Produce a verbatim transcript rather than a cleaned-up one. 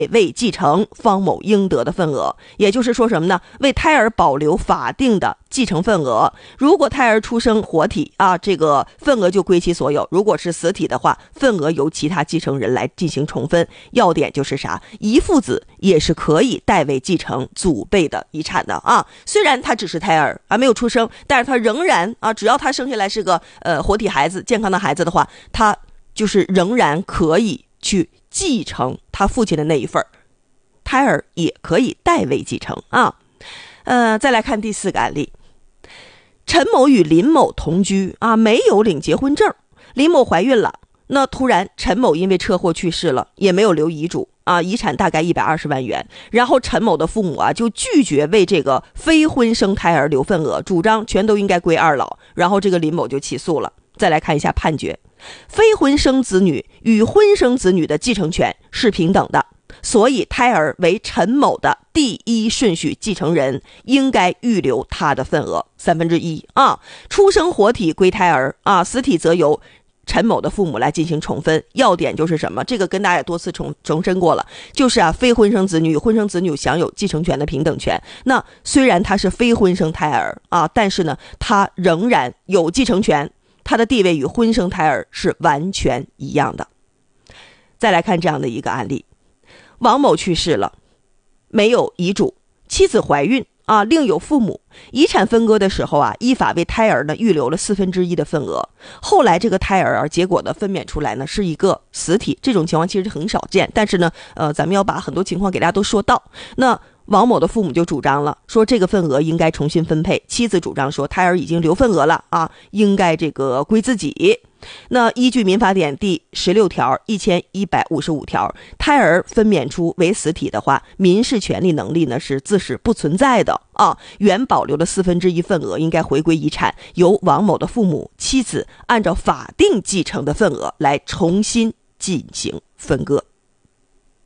为继承方某应得的份额。也就是说什么呢？为胎儿保留法定的继承份额。如果胎儿出生活体啊，这个份额就归其所有；如果是死体的话，份额由其他继承人来进行重分。要点就是啥？遗腹子也是可以代为继承祖辈的遗产的啊。虽然他只是胎儿啊，没有出生，但是他仍然啊，只要他生下来是个呃活体孩子、健康的孩子的话，他就是仍然可以去继承他父亲的那一份，胎儿也可以代为继承啊。呃，再来看第四个案例，陈某与林某同居啊，没有领结婚证，林某怀孕了，那突然陈某因为车祸去世了，也没有留遗嘱啊，遗产大概一百二十万元，然后陈某的父母啊就拒绝为这个非婚生胎儿留份额，主张全都应该归二老，然后这个林某就起诉了。再来看一下判决，非婚生子女与婚生子女的继承权是平等的，所以胎儿为陈某的第一顺序继承人，应该预留他的份额三分之一啊。出生活体归胎儿啊，死体则由陈某的父母来进行重分。要点就是什么？这个跟大家也多次重重申过了，就是啊，非婚生子女与婚生子女享有继承权的平等权。那虽然他是非婚生胎儿啊，但是呢，他仍然有继承权。他的地位与婚生胎儿是完全一样的。再来看这样的一个案例，王某去世了，没有遗嘱，妻子怀孕啊，另有父母，遗产分割的时候啊，依法为胎儿呢预留了四分之一的份额。后来这个胎儿啊，结果呢分娩出来呢是一个死体，这种情况其实很少见，但是呢，呃，咱们要把很多情况给大家都说到。那王某的父母就主张了，说这个份额应该重新分配。妻子主张说，胎儿已经留份额了啊，应该这个归自己。那依据民法典第十六条、一千一百五十五条，胎儿分娩出为死体的话，民事权利能力呢是自是不存在的啊。原保留的四分之一份额应该回归遗产，由王某的父母、妻子按照法定继承的份额来重新进行分割。